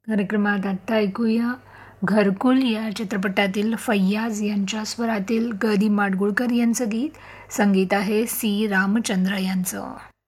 कार्यक्रमात आत्ता ऐकूया घरकुल या चित्रपटातील फैयाज यांच्या स्वरातील ग दी माडगुळकर यांचं गीत. संगीत आहे सी रामचंद्र यांचं.